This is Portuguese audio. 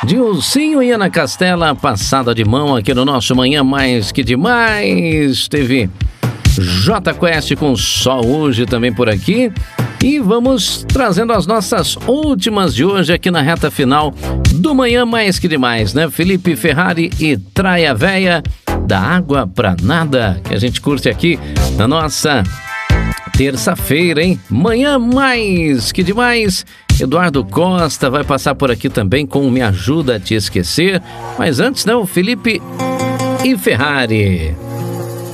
Dilcinho e Ana Castela, passada de mão aqui no nosso Manhã Mais Que Demais. Teve J Quest com Sol hoje também por aqui. E vamos trazendo as nossas últimas de hoje aqui na reta final do Manhã Mais Que Demais, né? Felipe Ferrari e Traia Véia, da Água Pra Nada, que a gente curte aqui na nossa terça-feira, hein? Manhã Mais Que Demais. Eduardo Costa vai passar por aqui também com Me Ajuda a Te Esquecer. Mas antes, né? O Felipe e Ferrari.